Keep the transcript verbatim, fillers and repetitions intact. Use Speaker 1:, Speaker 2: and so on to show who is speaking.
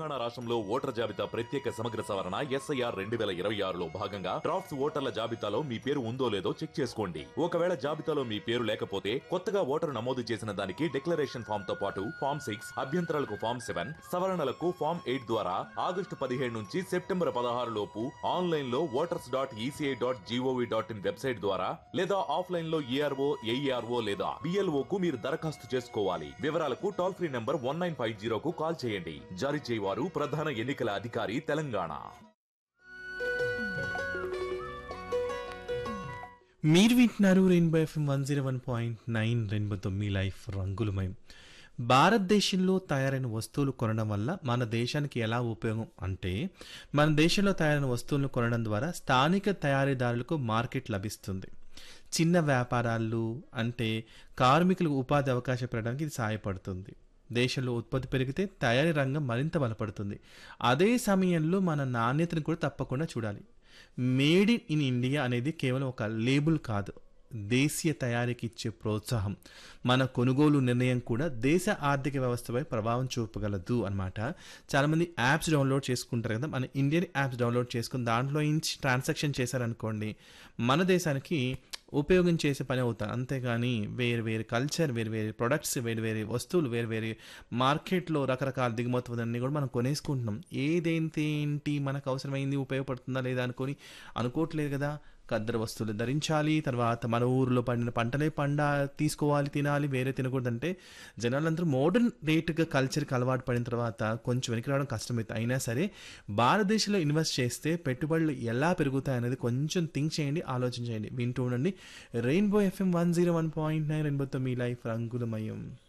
Speaker 1: తెలంగాణ రాష్ట్రంలో ఓటర్ జాబితా ప్రత్యేక సమగ్ర సవరణ ఎస్ఐఆర్ రెండు వేల ఇరవై ఆరులో భాగంగా డ్రాఫ్ట్స్ ఓటర్ల జాబితాలో మీ పేరు ఉందో లేదో చెక్ చేసుకోండి. ఒకవేళ జాబితాలో మీ పేరు లేకపోతే కొత్తగా ఓటరు నమోదు చేసిన దానికి డిక్లరేషన్ ఫామ్ తో పాటు ఫామ్ సిక్స్ అభ్యంతరాలకు ఫామ్ సెవెన్ సవరణలకు ఫామ్ ఎయిట్ ద్వారా ఆగస్టు పదిహేడు నుంచి సెప్టెంబర్ పదహారు లోపు ఆన్లైన్ లో voters dot ECI dot GOV dot in website ద్వారా లేదా ఆఫ్లైన్ లో ఏఆర్ఓ ఏఈఆర్ఓ లేదా బిఎల్ఓ కు మీరు దరఖాస్తు చేసుకోవాలి. వివరాలకు toll free number one nine five జీరోకు call చేయండి. జారీ చేయవారు ప్రధాన ఎన్నికల అధికారి తెలంగాణ.
Speaker 2: మీరు వింటున్నారు rainbow FM one zero one point nine రెయిన్బోతో మీ లైఫ్ రంగులమయం. భారతదేశంలో తయారైన వస్తువులు కొనడం వల్ల మన దేశానికి ఎలా ఉపయోగం అంటే, మన దేశంలో తయారైన వస్తువులను కొనడం ద్వారా స్థానిక తయారీదారులకు మార్కెట్ లభిస్తుంది. చిన్న వ్యాపారాలు అంటే కార్మికులకు ఉపాధి అవకాశం పెరగడానికి ఇది సహాయపడుతుంది. దేశంలో ఉత్పత్తి పెరిగితే తయారీ రంగం మరింత బలపడుతుంది. అదే సమయంలో మన నాణ్యతను కూడా తప్పకుండా చూడాలి. మేడ్ ఇన్ ఇండియా అనేది కేవలం ఒక లేబుల్ కాదు, దేశీయ తయారీకి ఇచ్చే ప్రోత్సాహం. మన కొనుగోలు నిర్ణయం కూడా దేశ ఆర్థిక వ్యవస్థపై ప్రభావం చూపగలదు అన్నమాట. చాలామంది యాప్స్ డౌన్లోడ్ చేసుకుంటారు కదా, మన ఇండియన్ యాప్స్ డౌన్లోడ్ చేసుకుని దాంట్లో నుంచి ట్రాన్సాక్షన్ చేశారనుకోండి, మన దేశానికి ఉపయోగం చేసే పని అవుతారు. అంతేగాని వేరు వేరు కల్చర్, వేరు వేరు ప్రొడక్ట్స్, వేరు వేరు వస్తువులు, వేరు వేరు మార్కెట్లో రకరకాల దిగుమతులన్నీ కూడా మనం కొనేసుకుంటున్నాం. ఏదేంటి ఏంటి మనకు అవసరమైంది ఉపయోగపడుతుందా లేదా అనుకొని అనుకోవట్లేదు కదా. ఖద్దరు వస్తువులు ధరించాలి, తర్వాత మన ఊరిలో పండిన పంటలే పండ తీసుకోవాలి, తినాలి, వేరే తినకూడదంటే జనాలందరూ మోడర్న్ రేట్గా కల్చర్కి అలవాటు పడిన తర్వాత కొంచెం వెనక్కి రావడం కష్టమవుతుంది. అయినా సరే భారతదేశంలో ఇన్వెస్ట్ చేస్తే పెట్టుబడులు ఎలా పెరుగుతాయి అనేది కొంచెం థింక్ చేయండి, ఆలోచించండి. వింటూ ఉండండి rainbow FM one zero one point nine రెయిన్బోతో మీ లైఫ్ రంగులమయం.